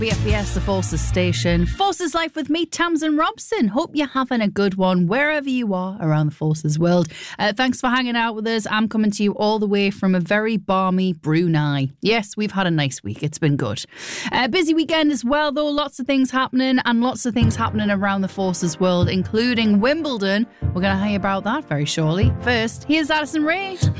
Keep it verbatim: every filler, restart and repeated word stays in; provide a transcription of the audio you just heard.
B F B S, the Forces Station. Forces Life with me, Tamsin Robson. Hope you're having a good one wherever you are around the Forces world. Uh, thanks for hanging out with us. I'm coming to you all the way from a very balmy Brunei. Yes, we've had a nice week. It's been good. Uh, busy weekend as well, though. Lots of things happening and lots of things happening around the Forces world, including Wimbledon. We're going to hear about that very shortly. First, here's Addison Rae.